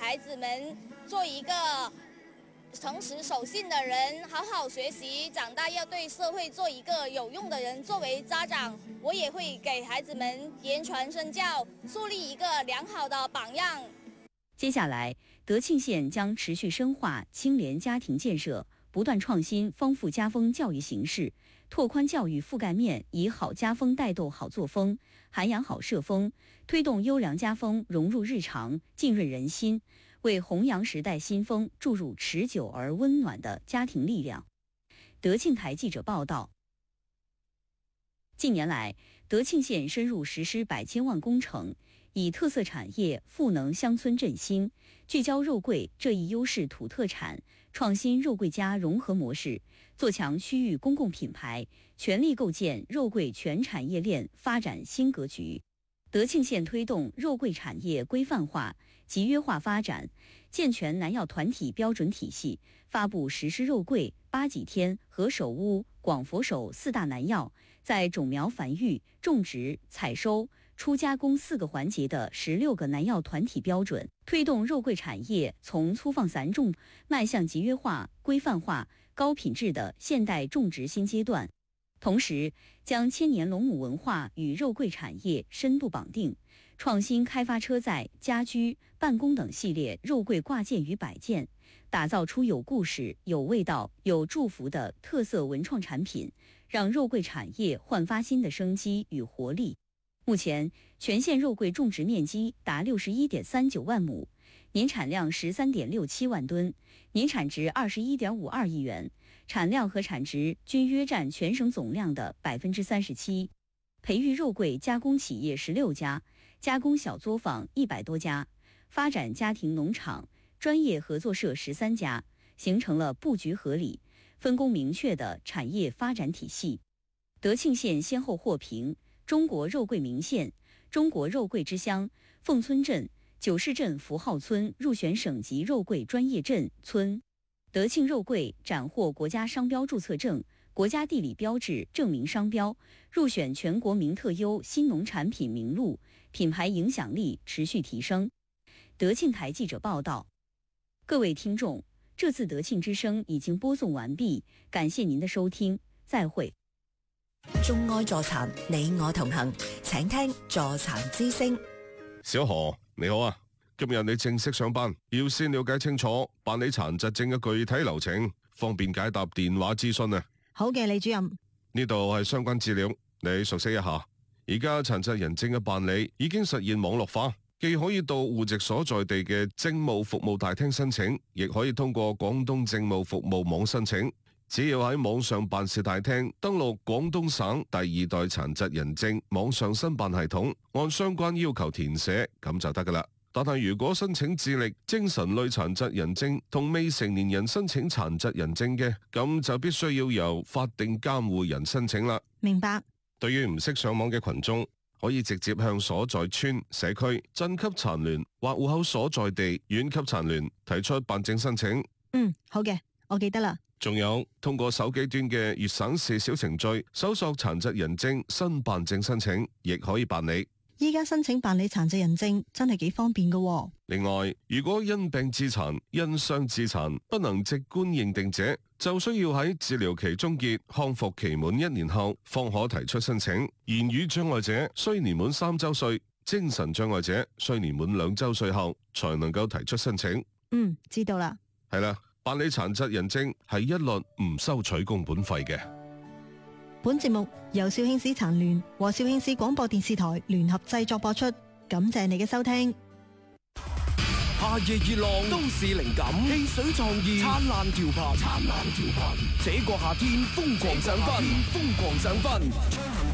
孩子们做一个诚实守信的人，好好学习，长大要对社会做一个有用的人。作为家长，我也会给孩子们言传身教，树立一个良好的榜样。 接下来，德庆县将持续深化青联家庭建设，不断创新丰富家风教育形式，拓宽教育覆盖面，以好家风带动好作风，涵养好社风，推动优良家风融入日常，浸润人心，为弘扬时代新风注入持久而温暖的家庭力量。德庆台记者报道。近年来，德庆县深入实施百千万工程，以特色产业赋能乡村振兴，聚焦肉桂这一优势土特产，创新肉桂加融合模式，做强区域公共品牌，全力构建肉桂全产业链发展新格局。德庆县推动肉桂产业规范化、集约化发展，健全南药团体标准体系，发布实施肉桂、八戟天、何首乌、广佛手4大南药在种苗繁育、种植、采收、初加工4个环节的16个南药团体标准，推动肉桂产业从粗放散种迈向集约化、规范化、高品质的现代种植新阶段。同时，将千年龙母文化与肉桂产业深度绑定，创新开发车载、家居、办公等系列肉桂挂件与摆件，打造出有故事、有味道、有祝福的特色文创产品，让肉桂产业焕发新的生机与活力。目前，全县肉桂种植面积达61.39万亩，年产量13.67万吨，年产值21.52亿元，产量和产值均约占全省总量的37%。培育肉桂加工企业16家，加工小作坊100多家，发展家庭农场、专业合作社13家，形成了布局合理、分工明确的产业发展体系。德庆县先后获评中国肉桂名县、中国肉桂之乡、凤村镇、九市镇符号村入选省级肉桂专业镇村。德庆肉桂斩获国家商标注册证、国家地理标志证明商标，入选全国名特优新农产品名录，品牌影响力持续提升。德庆台记者报道。各位听众，这次德庆之声已经播送完毕，感谢您的收听，再会。 眾愛助殘，你我同行，請聽助殘之聲。 小何，你好啊！今日你正式上班，要先了解清楚辦理殘疾證嘅具體流程，方便解答電話諮詢啊！ 好嘅，李主任。 呢度係相關資料，你熟悉一下。而家殘疾人證嘅辦理已經實現網絡化，既可以到戶籍所在地嘅政務服務大廳申請，亦可以通過廣東政務服務網申請。只要喺網上辦事大廳登錄廣東省第2代殘疾人證網上申辦系統，按相關要求填寫，咁就得噶啦。但係如果申請智力、精神類殘疾人證同未成年人申請殘疾人證嘅，咁就必須要由法定監護人申請啦。 明白。 對於唔識上網嘅群眾，可以直接向所在村、社區、鎮級殘聯或戶口所在地縣級殘聯提出辦證申請。 好嘅，我記得啦。 仲有通過手機端嘅粵省4小程序搜索殘疾人證新辦證申請，亦可以辦理。 依家申請辦理殘疾人證真係幾方便㗎喎。 另外，如果因病致殘、因傷致殘不能直觀認定者，就需要喺治療期終結、康復期滿1年後，方可提出申請。言語障礙者需年滿3週歲，精神障礙者需年滿2週歲後，才能夠提出申請。 知道啦。 係啦。辦理殘疾人證係一律唔收取工本費嘅。 本節目由肇慶市殘聯和肇慶市廣播電視台聯合製作播出，感謝你嘅收聽。 夏夜熱浪，都市靈感，汽水創意，燦爛調頻，這個夏天瘋狂上分，